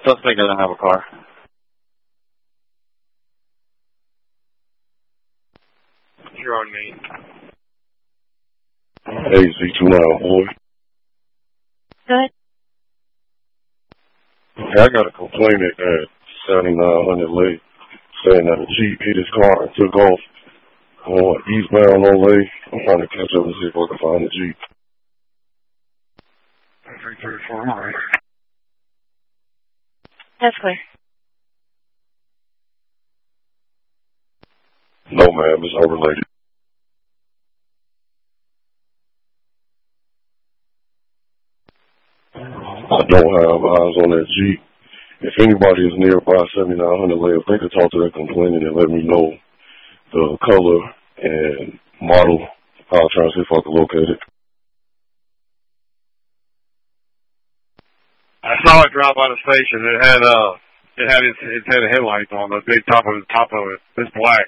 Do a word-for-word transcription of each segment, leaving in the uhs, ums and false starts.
Suspect doesn't have a car. You're on me. Hey, Z two nine, boy. Good. Hey, I got a complainant at seventy-nine hundred Lake saying that a Jeep hit his car and took off on eastbound on Lake. I'm trying to catch up and see if I can find the Jeep. three thirty-four, all right. That's clear. No, ma'am, it's unrelated. I don't have eyes on that Jeep. If anybody is nearby seventy-nine hundred Lake, if they could talk to that complainant and let me know the color and model, I'll try to see if I can locate it. I saw it drive by the station. It had uh, it had its, it had a headlight on the big top of the top of it. It's black.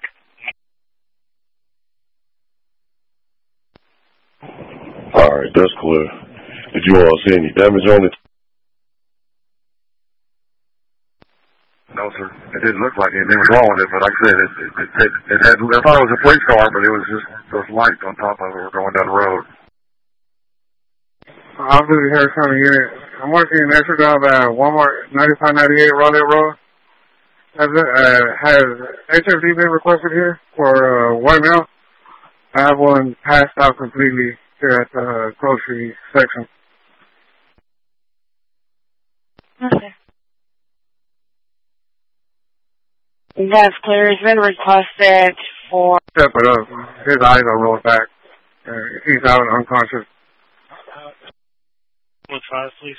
All right, that's clear. Did you all see any damage on it? No, sir. It didn't look like anything was wrong with it, but like I said, it it, it, it, it had. I thought it was a police car, but it was just those lights on top of it were going down the road. I'll do the Harris County unit. I'm working an extra job at Walmart ninety-five ninety-eight Raleigh Road. Has, uh, has H F D been requested here for uh, white mail? I have one passed out completely here at the grocery section. Okay. That's clear. It's been requested for... Step it up. His eyes are rolled back. Uh, he's out and unconscious. One five, please.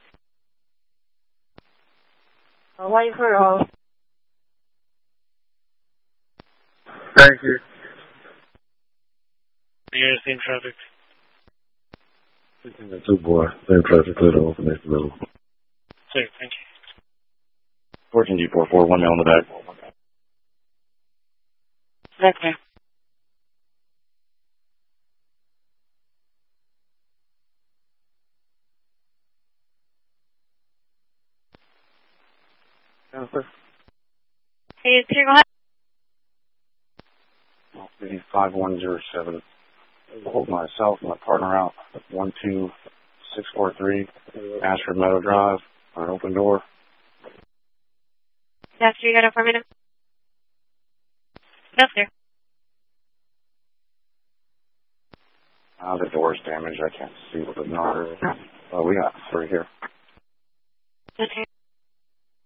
I'll wait for all. Thank you. You guys same traffic? Two boy, same traffic clear off the next level. Sir, thank you. fourteen G four four, one male in the back. That's clear. Hey, two, go ahead. five one zero seven. Hold myself and my partner out. one two six four three, Ashford Meadow Drive, on an open door. That's you got it for me? That's clear. Uh, the door's damaged. I can't see what the number is. Uh, we got three here. Okay.